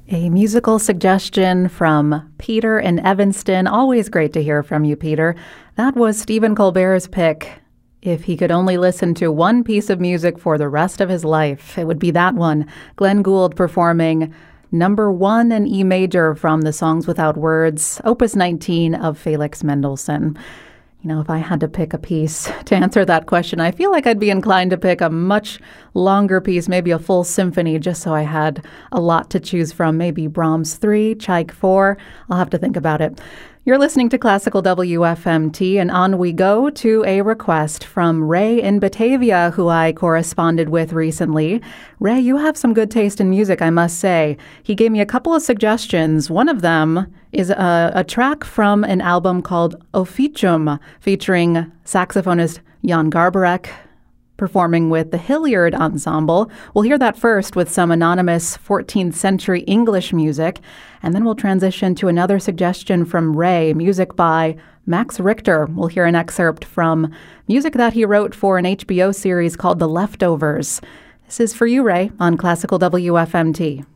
A musical suggestion from Peter in Evanston. Always great to hear from you, Peter. That was Stephen Colbert's pick. If he could only listen to one piece of music for the rest of his life, it would be that one. Glenn Gould performing number 1 in E major from the Songs Without Words, Opus 19 of Felix Mendelssohn. You know, if I had to pick a piece to answer that question, I feel like I'd be inclined to pick a much longer piece, maybe a full symphony, just so I had a lot to choose from. Maybe Brahms 3, Tchaik 4. I'll have to think about it. You're listening to Classical WFMT, and on we go to a request from Ray in Batavia, who I corresponded with recently. Ray, you have some good taste in music, I must say. He gave me a couple of suggestions. One of them is a track from an album called Officium, featuring saxophonist Jan Garbarek, performing with the Hilliard Ensemble. We'll hear that first with some anonymous 14th century English music, and then we'll transition to another suggestion from Ray, music by Max Richter. We'll hear an excerpt from music that he wrote for an HBO series called The Leftovers. This is for you, Ray, on Classical WFMT.